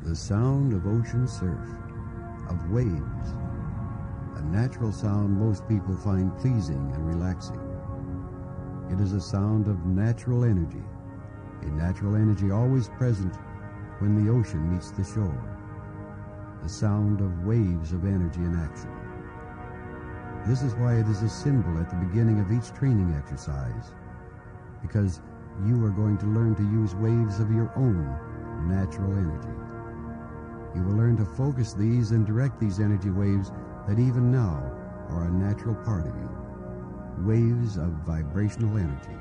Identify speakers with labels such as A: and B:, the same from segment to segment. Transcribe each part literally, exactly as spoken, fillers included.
A: The sound of ocean surf, of waves, a natural sound most people find pleasing and relaxing. It is a sound of natural energy, a natural energy always present when the ocean meets the shore, the sound of waves of energy in action. This is why it is a symbol at the beginning of each training exercise, because you are going to learn to use waves of your own natural energy. You will learn to focus these and direct these energy waves that even now are a natural part of you, waves of vibrational energy.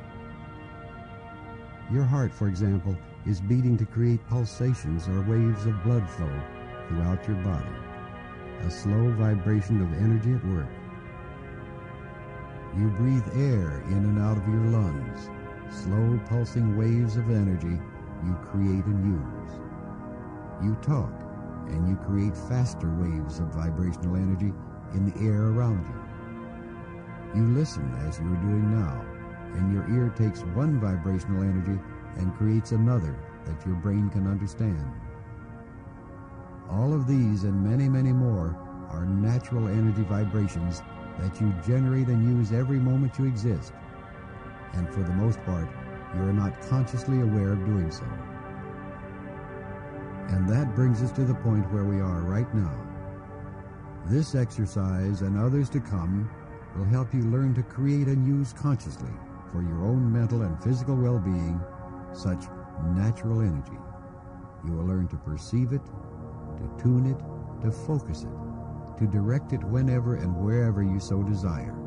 A: Your heart, for example, is beating to create pulsations or waves of blood flow throughout your body, a slow vibration of energy at work. You breathe air in and out of your lungs, slow pulsing waves of energy you create and use. You talk, and you create faster waves of vibrational energy in the air around you. You listen as you are doing now, and your ear takes one vibrational energy and creates another that your brain can understand. All of these and many, many more are natural energy vibrations that you generate and use every moment you exist, and for the most part, you are not consciously aware of doing so. And that brings us to the point where we are right now. This exercise and others to come will help you learn to create and use consciously for your own mental and physical well-being such natural energy. You will learn to perceive it, to tune it, to focus it, to direct it whenever and wherever you so desire.